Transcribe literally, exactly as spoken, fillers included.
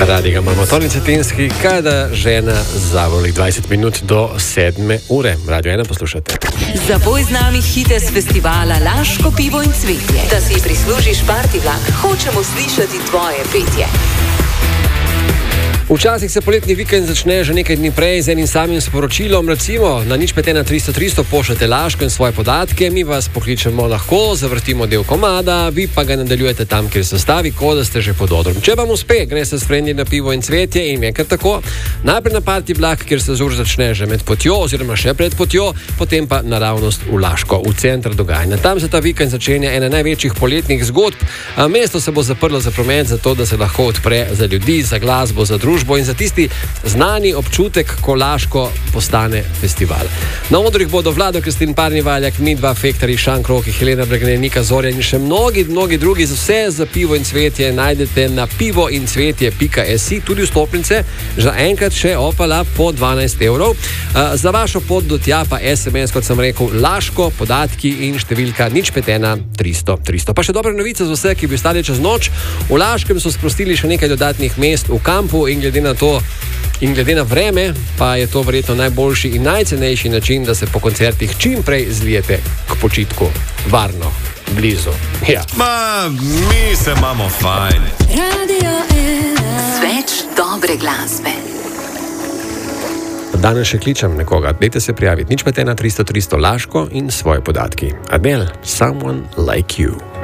Radi ga imamo, Toni Cetinski, kada žena zavoli dvajset minut do sedme ure. Radio ena poslušate. Zapoj z nami hite z festivala Laško pivo in cvetje. Da si prislužiš party vlak, hočemo slišati tvoje petje. Včasih se poletni vikend začne že nekaj dni prej z enim samim sporočilom, recimo na nič pet ena tristo tristo pošljete Laško in svoje podatke, mi vas pokličemo lahko, zavrtimo del komada, vi pa ga nadaljujete tam, kjer se stavi, kot da ste že pod odrom. Če vam uspe, gre se s frendi na pivo in cvetje in je kar tako. Najprej na party vlak, kjer se žur začne že med potjo oziroma še pred potjo, potem pa naravnost v Laško, v center dogajanja. Tam se ta vikend začenja ena največjih poletnih zgodb. Mesto se bo zaprlo za promet, zato da se lahko odpre za ljudi, za glasbo, za družbo in za tisti znani občutek, ko Laško postane festival. Na odrih bodo Vlado Kristin Parnivaljak, Midva, Fektari, Šank Roki, Helena Bregne, Nika Zorjan in še mnogi, mnogi drugi. Za vse za pivo in cvetje najdete na pivo in cvetje pika si, tudi vstopnice, za enkrat še opala po dvanajst evrov. Za vašo pot do tja pa es em es, kot sem rekel, Laško, podatki in številka nič pet ena tristo tristo. Pa še dobra novica za vse, ki bi ostali čez noč. V Laškem so sprostili še nekaj dodatnih mest v kampu in glede na to in glede na vreme, pa je to verjetno najboljši in najcenejši način, da se po koncertih čim prej zlijete k počitku. Varno, blizu. Ja. Ma, mi se imamo fajn. Radio ena. Sveč dobre glasbe. Danes še kličem nekoga. Dajte se prijaviti. nič pet ena tristo tristo Laško in svoje podatki. Adele, Someone Like You.